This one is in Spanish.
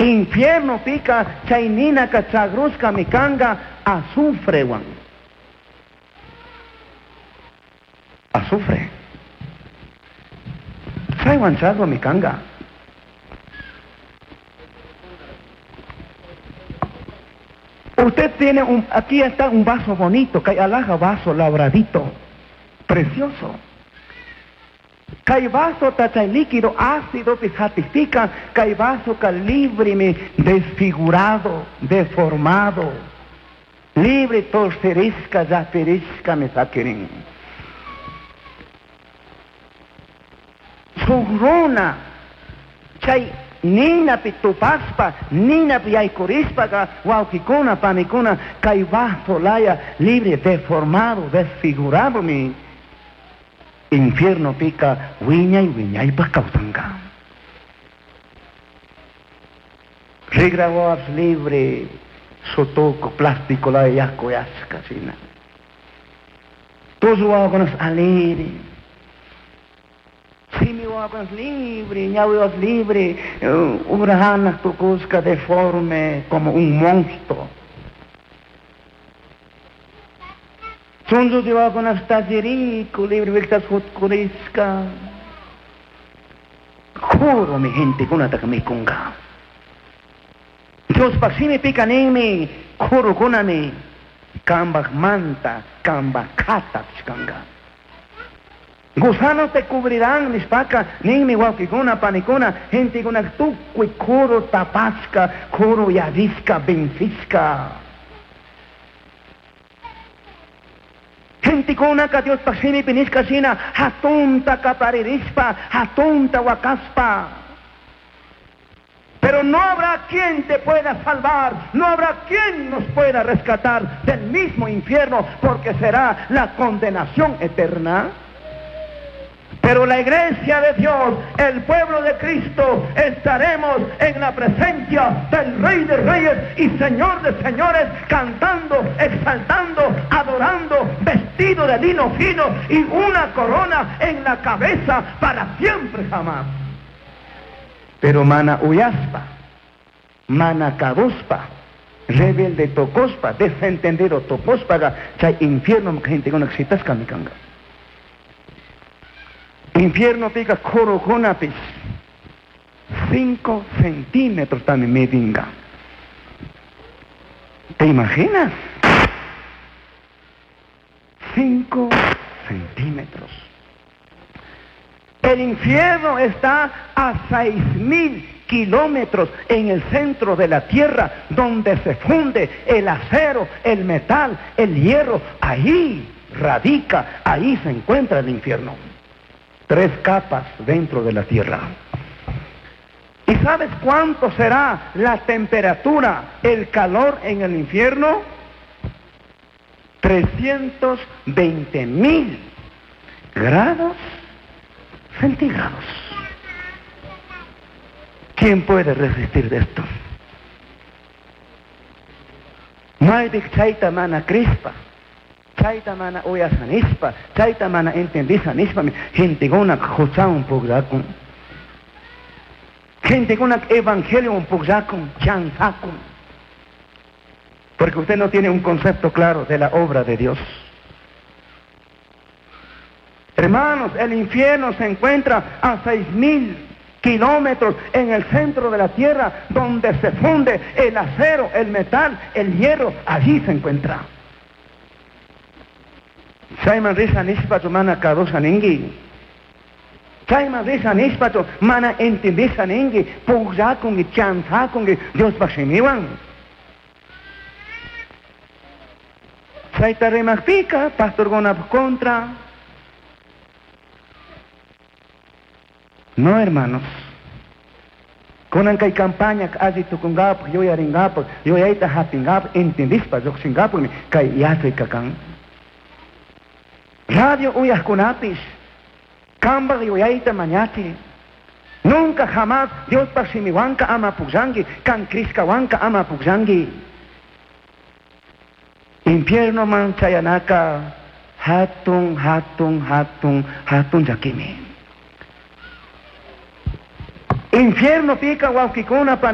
Infierno pica chaynina kachagrusca mikanga azufre wan. Azufre. Saywan chagro mikanga. Usted tiene aquí está un vaso bonito, que alaja vaso labradito, precioso. Caivaso tachay líquido ácido pijatifica, caivaso calibre desfigurado, deformado, libre torcerisca, yaperisca me saqueren. Sugrona, chay nina pitupaspa, nina piaycorispaga, guauquicuna, panicuna, caivaso laya, libre, deformado, desfigurado mi. Infierno pica wiña y pacautanga. Regrabas libre, sotoco, plástico, la yasco, yasca, sina. Todos los alegre. Si mi guapas libre, ñahuas libre, urahanas tucusca deforme como un monstruo. Sonzo de guapas tallerico, libre, viltas jutcurisca. Juro mi gente, con ataca mi conga. Dios paxime pican en mi, juro con mi, camba manta, camba cata, chicanga. Gusanos te cubrirán mis pacas, ni mi guauquicuna, panicuna, gente con tuco y coro tapasca, coro yavisca, benfisca. Gente con una que Dios pasini pinisca sina, jatunta caparirispa, jatunta huacaspa. Pero no habrá quien te pueda salvar, no habrá quien nos pueda rescatar del mismo infierno, porque será la condenación eterna. Pero la iglesia de Dios, el pueblo de Cristo, estaremos en la presencia del Rey de Reyes y Señor de Señores, cantando, exaltando, adorando, vestido de lino fino y una corona en la cabeza para siempre jamás. Pero mana uyaspa, mana cabuspa, rebelde tocospa, desentendido topospaga, chay infierno gente con exitas kamikanga. Infierno pica coro conapis, 5 centímetros también medinga. ¿Te imaginas? 5 centímetros. El infierno está a 6.000 kilómetros en el centro de la tierra, donde se funde el acero, el metal, el hierro. Ahí radica, ahí se encuentra el infierno. 3 capas dentro de la tierra. ¿Y sabes cuánto será la temperatura, el calor en el infierno? 320.000 grados centígrados. ¿Quién puede resistir de esto? Maidik chaita mana crispa. Chaita mana oyasanispa, chaita mana entendisanispa, gente con una cosa un poco, gente con un evangelio un poco, chanzaco, porque usted no tiene un concepto claro de la obra de Dios. Hermanos, el infierno se encuentra a 6.000 kilómetros en el centro de la tierra, donde se funde el acero, el metal, el hierro, allí se encuentra. Chayman risa nispacho mana karusa ningi. Chayman risa nispacho mana entendisa ningi. Pugyakungi, chanzakungi, Dios bashimiwan. Chayta remakpika, pastor gonap contra. No, hermanos. Konan kay campaña allí tukungap, yo yaringap, yo yaita hapingap, entendispa, yo singap, kay yasay kakang. Radio uyas kunapis, kamba uyaita mañati. Nunca jamás Dios pasimiwanka ama pugyangi, kan kriskawanka ama pugyangi. Infierno man chayanaka, hatun yakimi. Infierno pica huauquicuna